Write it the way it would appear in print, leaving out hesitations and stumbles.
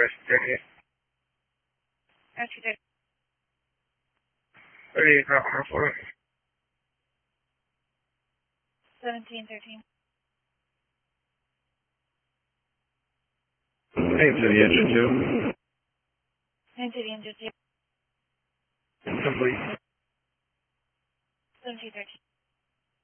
West 30th. After 30. 38 Mount Hartford. 1713. Name to the engine 2. Name to the engine 2. Complete. 1713.